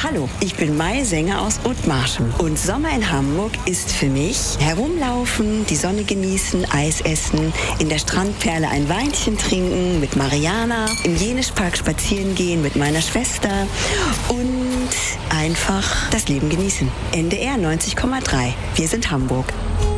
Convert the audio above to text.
Hallo, ich bin Mai Sänger aus Othmarschen. Und Sommer in Hamburg ist für mich herumlaufen, die Sonne genießen, Eis essen, in der Strandperle ein Weinchen trinken mit Mariana, im Jenischpark spazieren gehen mit meiner Schwester und einfach das Leben genießen. NDR 90,3. Wir sind Hamburg.